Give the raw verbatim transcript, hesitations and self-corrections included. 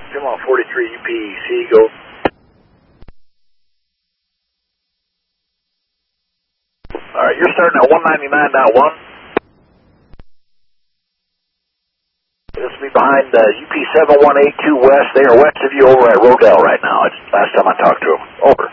Come on, forty-three U P C, go. All right, you're starting at one ninety-nine point one. This will be behind uh, U P seven one eight two West. They are west of you over at Rodell right now. It's last time I talked to them. Over.